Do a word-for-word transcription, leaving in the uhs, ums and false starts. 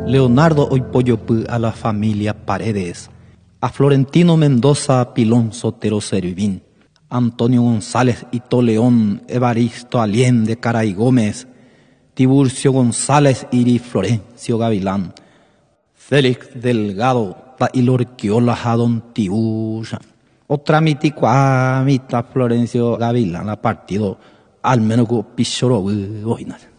Leonardo Oipoyopü a la familia Paredes, a Florentino Mendoza Pilón Sotero Servín, Antonio González Ito León, Evaristo Allende Caray Gómez, Tiburcio González Iri Florencio Gavilán, Félix Delgado Ta Ilorquiola Jadon Tiburcia. Otra miticua mitad Florencio Gavilán, la partido al menos con Pichoro, boinas.